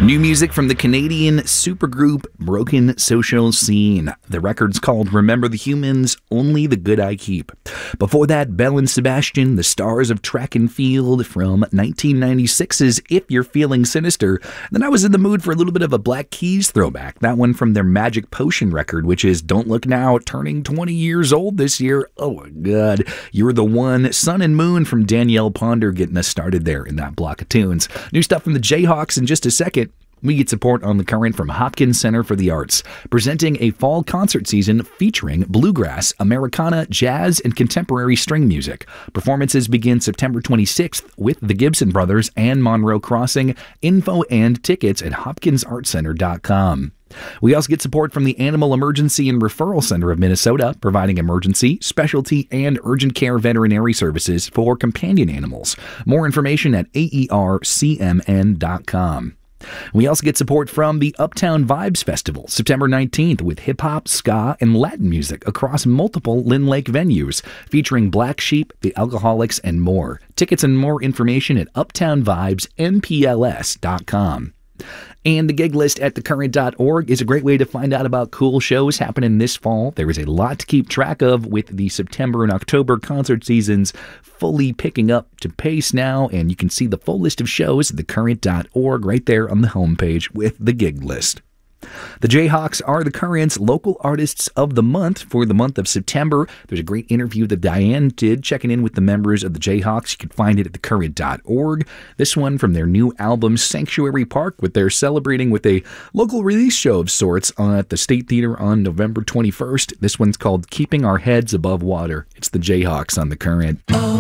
New music from the Canadian supergroup Broken Social Scene. The record's called Remember the Humans, Only the Good I Keep. Before that, Belle and Sebastian, the stars of track and field from 1996's If You're Feeling Sinister. Then I was in the mood for a little bit of a Black Keys throwback. That one from their Magic Potion record, which is Don't Look Now, turning 20 years old this year. Oh my God. You're the One. Sun and Moon from Danielle Ponder getting us started there in that block of tunes. New stuff from the Jayhawks in just a second. We get support on the current from Hopkins Center for the Arts, presenting a fall concert season featuring bluegrass, Americana, jazz, and contemporary string music. Performances begin September 26th with the Gibson Brothers and Monroe Crossing. Info and tickets at hopkinsartcenter.com. We also get support from the Animal Emergency and Referral Center of Minnesota, providing emergency, specialty, and urgent care veterinary services for companion animals. More information at aercmn.com. We also get support from the Uptown Vibes Festival, September 19th, with hip-hop, ska, and Latin music across multiple Lynn Lake venues, featuring Black Sheep, The Alcoholics, and more. Tickets and more information at uptownvibesmpls.com. And the gig list at thecurrent.org is a great way to find out about cool shows happening this fall. There is a lot to keep track of with the September and October concert seasons fully picking up to pace now, and you can see the full list of shows at thecurrent.org right there on the homepage with the gig list. The Jayhawks are the Current's local artists of the month for the month of September. There's a great interview that Diane did checking in with the members of the Jayhawks. You can find it at thecurrent.org. This one from their new album Sanctuary Park, with their celebrating with a local release show of sorts at the State Theater on November 21st. This one's called Keeping Our Heads Above Water. It's the Jayhawks on the Current.